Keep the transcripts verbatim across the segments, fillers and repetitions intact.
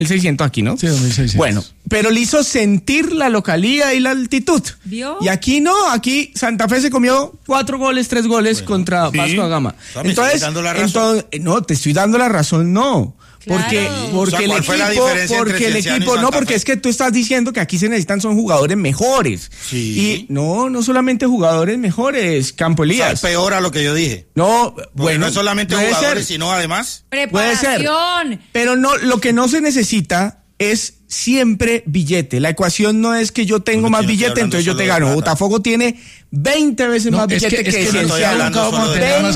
mil seiscientos aquí, ¿no? Sí, dos mil seiscientos. Bueno, pero le hizo sentir la localía y la altitud. ¿Vio? Y aquí no, aquí Santa Fe se comió cuatro goles, tres goles bueno, contra sí. Vasco da Gama. Entonces, entonces, no, te estoy dando la razón, no. Claro. Porque, porque o sea, el equipo, porque el equipo, no, porque es que tú estás diciendo que aquí se necesitan son jugadores mejores. Sí. Y no, no solamente jugadores mejores, Campo Elías. O sea, peor a lo que yo dije. No, porque bueno. No es solamente jugadores, ser. sino además. Preparación. Puede ser. Pero no, lo que no se necesita es siempre billete. La ecuación no es que yo tengo más billete, entonces yo te gano. Botafogo tiene veinte veces no, más billete que, que, que Cienciano.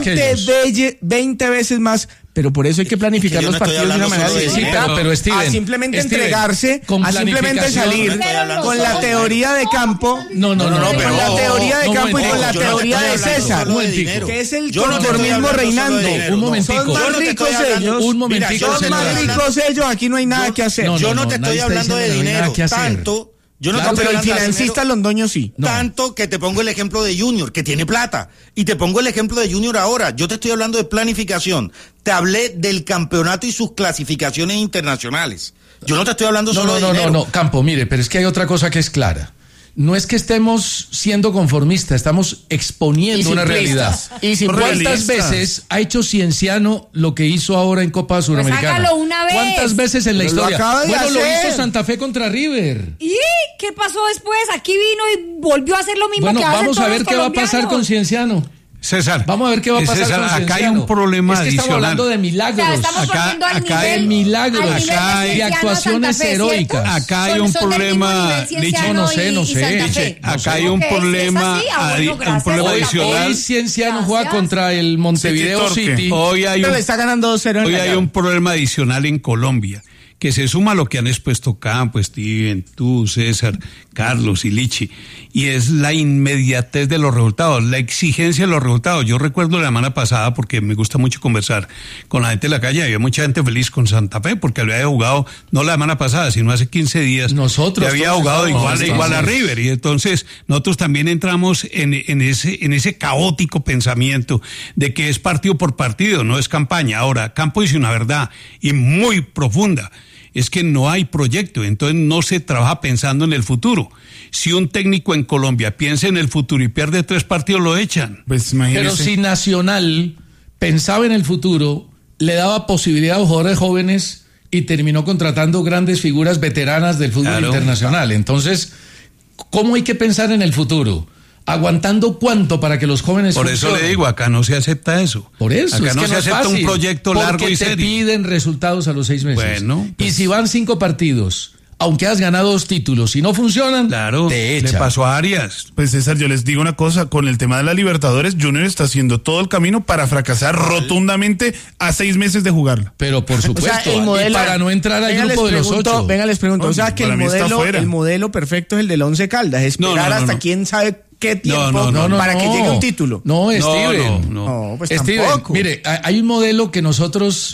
veinte, veinte veces más. Pero por eso hay que planificar es que los no partidos de una manera distinta. Pero, pero Steven, a simplemente Steven, entregarse, a simplemente salir con la teoría de campo. No, no, no, no, con pero, la teoría de no, campo no, y con la teoría de César, que es el conformismo reinando. Un momentico. Son más ricos ellos. Un momentico. Son más ricos ellos. Aquí no hay nada que hacer. Yo no te estoy hablando de dinero. Tanto. Yo no claro, te pero el financista Londoño sí. Tanto no. que te pongo el ejemplo de Junior, que tiene plata. Y te pongo el ejemplo de Junior ahora. Yo te estoy hablando de planificación. Te hablé del campeonato y sus clasificaciones internacionales. Yo no te estoy hablando no, solo no, de no, dinero. No, no, Campo, mire, pero es que hay otra cosa que es clara. No es que estemos siendo conformistas, estamos exponiendo una realidad. Y sin ¿Cuántas veces ha hecho Cienciano lo que hizo ahora en Copa Suramericana? Pues hágalo una vez. ¿Cuántas veces en la Pero historia? Lo bueno, hacer. lo hizo Santa Fe contra River. ¿Y qué pasó después? Aquí vino y volvió a hacer lo mismo bueno, que hacen vamos todos a ver los qué va a pasar con Cienciano. César, vamos a ver qué va a pasar César, con acá Cienciano. hay un problema es que adicional. Estamos hablando de milagros. O sea, estamos acá, poniendo al acá nivel, hay milagros, al nivel acá hay de actuaciones Fe, heroicas. Acá hay un son, problema, son Lichi, no sé, no sé. Lichi, acá sé. hay un Okay, problema, si ah, bueno, un problema hoy, adicional. Hoy Cienciano juega contra el Montevideo City. City. Hoy hay pero un, le está ganando dos cero. Hoy hay un problema adicional en Colombia, que se suma a lo que han expuesto Campo, Steven, tú, César, Carlos y Lichi, y es la inmediatez de los resultados, la exigencia de los resultados. Yo recuerdo la semana pasada, porque me gusta mucho conversar con la gente de la calle, había mucha gente feliz con Santa Fe, porque había jugado, no la semana pasada, sino hace quince días, nosotros había jugado igual a igual a River, y entonces nosotros también entramos en, en, ese, en ese caótico pensamiento de que es partido por partido, no es campaña. Ahora, Campo dice una verdad, y muy profunda, es que no hay proyecto, entonces no se trabaja pensando en el futuro. Si un técnico en Colombia piensa en el futuro y pierde tres partidos, lo echan. Pues imagínese. Pero si Nacional pensaba en el futuro, le daba posibilidad a los jugadores jóvenes y terminó contratando grandes figuras veteranas del fútbol claro. internacional. Entonces, ¿cómo hay que pensar en el futuro? ¿Aguantando cuánto para que los jóvenes Por funcionen? eso le digo, acá no se acepta eso. Por eso. Acá es no que se no acepta fácil, un proyecto largo y serio. Porque te piden resultados a los seis meses. Bueno. Pues, y si van cinco partidos, aunque has ganado dos títulos y no funcionan, claro, te echan. Le pasó a Arias. Pues César, yo les digo una cosa, con el tema de la Libertadores, Junior está haciendo todo el camino para fracasar rotundamente a seis meses de jugarla. Pero por supuesto, o sea, el modelo, y para no entrar al grupo de los ocho. Venga, les pregunto, o sea que el modelo, el modelo perfecto es el del Once Caldas, esperar no, no, no, hasta no. quién sabe qué tiempo no, no, no, para no, que no. llegue un título. No, Steven. No, no, no pues Steven, tampoco. Mire, hay un modelo que nosotros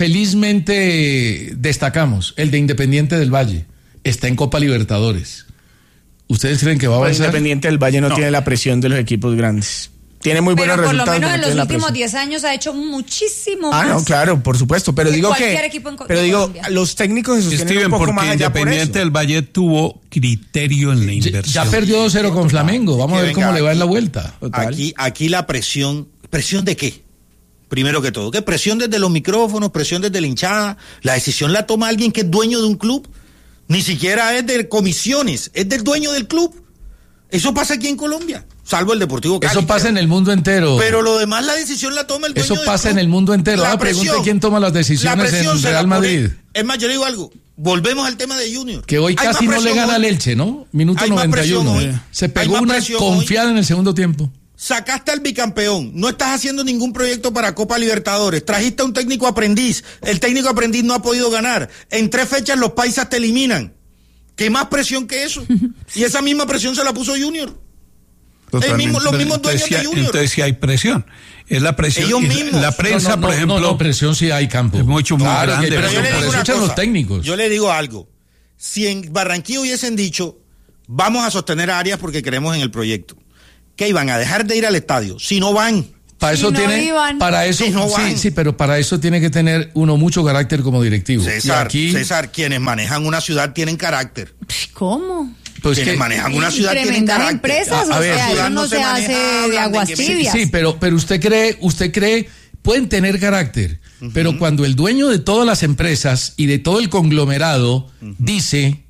felizmente destacamos, el de Independiente del Valle. Está en Copa Libertadores. ¿Ustedes creen que va a avanzar? Pues Independiente del Valle no, no tiene la presión de los equipos grandes. Tiene muy buenos pero resultados. Por lo menos en los últimos diez años ha hecho muchísimo ah, más. Ah, no, claro, por supuesto. Pero digo que. Equipo en, pero digo, Colombia. Los técnicos se sostienen Steven, un poco porque más allá por Independiente eso. del Valle tuvo criterio en la inversión. Ya perdió dos cero con Flamengo. Vamos que a ver venga, cómo le va aquí, en la vuelta. Aquí, aquí la presión. ¿Presión de qué? Primero que todo, ¿qué? Presión desde los micrófonos, presión desde la hinchada. La decisión la toma alguien que es dueño de un club. Ni siquiera es de comisiones, es del dueño del club. Eso pasa aquí en Colombia, salvo el Deportivo Cali. Eso pasa pero, en el mundo entero. Pero lo demás, la decisión la toma el dueño Eso del pasa club. en el mundo entero. La Ah, presión, pregunte quién toma las decisiones en Real Madrid. Es más, yo le digo algo. Volvemos al tema de Junior. Que hoy casi no le gana al Elche, ¿no? Minuto noventa y uno. Se pegó una confiada hoy. En el segundo tiempo. Sacaste al bicampeón, no estás haciendo ningún proyecto para Copa Libertadores, trajiste a un técnico aprendiz, el técnico aprendiz no ha podido ganar, en tres fechas los paisas te eliminan. ¿Qué más presión que eso? Y esa misma presión se la puso Junior. El mismo, los mismos dueños entonces, de Junior. Entonces sí hay presión. Es la presión. Ellos mismos. La prensa, no, no, por no, ejemplo. No, no, presión sí hay, Campo. Es mucho, muy claro, grande. Pero yo le digo una cosa, los técnicos. Yo le digo algo. Si en Barranquilla hubiesen dicho, vamos a sostener a Arias porque creemos en el proyecto, ¿qué iban a dejar de ir al estadio? Si no van. Para eso Si no tiene, iban. para eso, Si no sí, van. sí, pero para eso tiene que tener uno mucho carácter como directivo. César, y aquí, César, quienes manejan una ciudad tienen carácter. ¿Cómo? pues quienes que, manejan una ciudad tienen Tremendas carácter. empresas, A- a o ver, sea, ciudad eso no no se se maneja, hace de hablan de aguas que- tibias. sí, pero, pero usted cree, usted cree, pueden tener carácter, uh-huh. pero cuando el dueño de todas las empresas y de todo el conglomerado uh-huh. dice,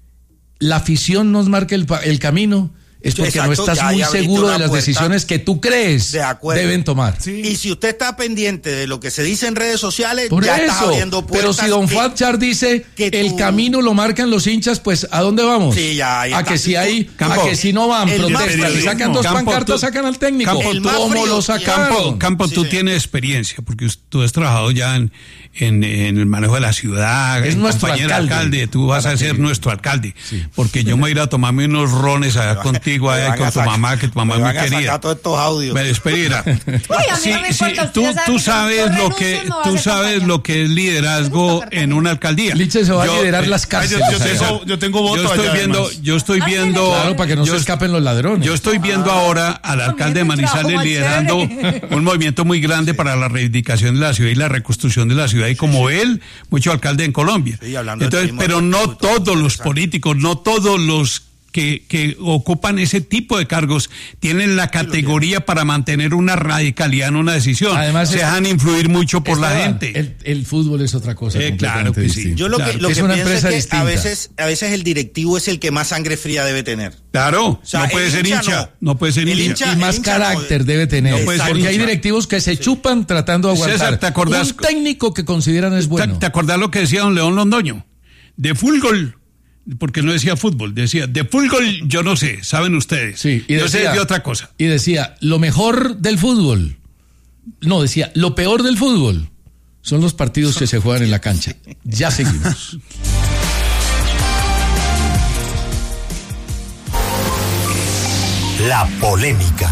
la afición nos marca el, el camino, es porque Exacto, no estás ya, muy ya abriste seguro una de las puerta. decisiones que tú crees De acuerdo. deben tomar. Sí. Y si usted está pendiente de lo que se dice en redes sociales, Por ya está eso, abriendo puertas. pero si don que- Fatchar dice que el tú- camino lo marcan los hinchas, pues ¿a dónde vamos? Sí, ya, ahí a está. que si hay, Campo, a que si no van, el más protestan, le frío. sacan dos Campo, pancartas, tú- sacan al técnico. Campo, El más ¿Cómo frío. lo sacaron? Campo, Campo Sí, tú señor. tienes experiencia, porque tú has trabajado ya en, en, en el manejo de la ciudad, Es en nuestro compañero alcalde. alcalde, tú vas a ser nuestro alcalde, porque yo me voy a ir a tomarme unos rones allá contigo, Me allá van con a tu sacar- mamá, que tu mamá me es van muy a querida. sacar todos estos audios. Pero espera, Uy, a mí Sí, no me sí, importa, tú, usted ya sabe tú que sabes yo lo renuncio que y me voy a tú hacer sabes campaña. lo que es liderazgo en una alcaldía. Liche se va Yo, a liderar eh, las Ay, cárceles. yo, yo allá. tengo, yo tengo voto yo estoy allá, viendo, además. yo estoy Ah, sí, viendo, Claro, para que no yo, se escapen los ladrones. yo estoy viendo ahora al alcalde de Comiendo un Manizales trabajo liderando chévere. un movimiento muy grande para la reivindicación de la ciudad y la reconstrucción de la ciudad, y como él, mucho alcalde en Colombia. Sí, hablando de Entonces, turismo pero no deportivo y todo, todos los exacto. políticos, no todos los que, que ocupan ese tipo de cargos tienen la categoría para mantener una radicalidad en una decisión. Además, se es- dejan influir mucho por la Esteban, gente. El, el fútbol es otra cosa. Eh, claro completamente que sí. distinta. Yo lo Claro, que, lo es que una pienso empresa es que distinta. a veces, a veces el directivo es el que más sangre fría debe tener. Claro, sea, no el puede ser hincha hincha, no. no, puede ser El hincha. hincha- Y más el hincha no- carácter debe tener. No puede ser porque hay hincha. directivos que se chupan tratando de aguantar. César, ¿te acordás? Un técnico que consideran es bueno. ¿Te, te acordás lo que decía don León Londoño? De fútbol, porque no decía fútbol, decía de fútbol yo no sé, saben ustedes. Sí, y yo sé decía- de otra cosa. Y decía, lo mejor del fútbol. No, decía, lo peor del fútbol son los partidos que se juegan en la cancha. Ya seguimos. La polémica.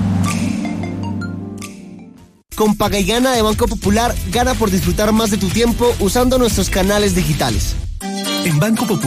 Con Paga y Gana de Banco Popular, gana por disfrutar más de tu tiempo usando nuestros canales digitales. En Banco Popular